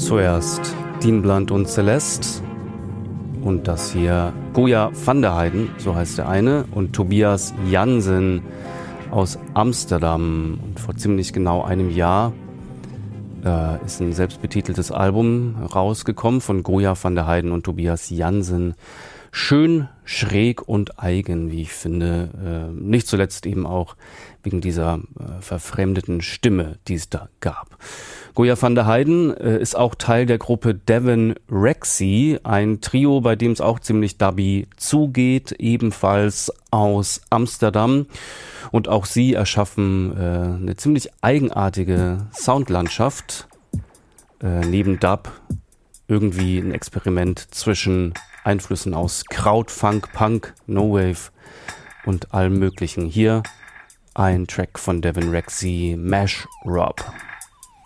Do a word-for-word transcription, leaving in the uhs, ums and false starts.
Zuerst Dean Blunt und Celeste und das hier Goya van der Heijden, so heißt der eine, und Tobias Jansen aus Amsterdam. Und vor ziemlich genau einem Jahr äh, ist ein selbstbetiteltes Album rausgekommen von Goya van der Heijden und Tobias Jansen. Schön, schräg und eigen, wie ich finde. Äh, nicht zuletzt eben auch wegen dieser äh, verfremdeten Stimme, die es da gab. Goya van der Heijden äh, ist auch Teil der Gruppe Devon Rexy, ein Trio, bei dem es auch ziemlich dubby zugeht, ebenfalls aus Amsterdam. Und auch sie erschaffen äh, eine ziemlich eigenartige Soundlandschaft. Äh, neben Dub irgendwie ein Experiment zwischen Einflüssen aus Kraut, Funk, Punk, No-Wave und allem Möglichen. Hier ein Track von Devon Rexy, Mash Rob.